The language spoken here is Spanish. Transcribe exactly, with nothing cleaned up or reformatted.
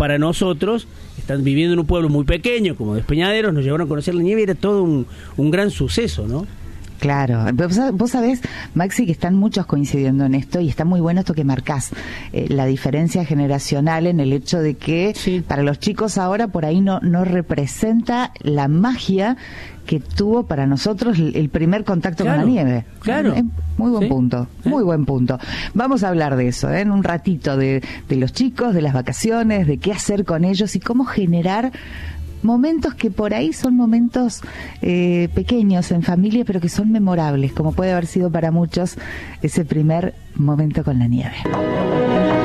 para nosotros, están viviendo en un pueblo muy pequeño, como Despeñaderos, nos llevaron a conocer la nieve, era todo un, un gran suceso, ¿no? Claro, vos, vos sabés, Maxi, que están muchos coincidiendo en esto y está muy bueno esto que marcás, eh, la diferencia generacional en el hecho de que sí, para los chicos ahora por ahí no, no representa la magia que tuvo para nosotros el primer contacto claro, con la nieve. Claro. Eh, muy buen ¿Sí? punto, muy ¿Eh? buen punto. Vamos a hablar de eso, ¿eh? en un ratito, de, de los chicos, de las vacaciones, de qué hacer con ellos y cómo generar momentos que por ahí son momentos eh, pequeños en familia, pero que son memorables, como puede haber sido para muchos ese primer momento con la nieve.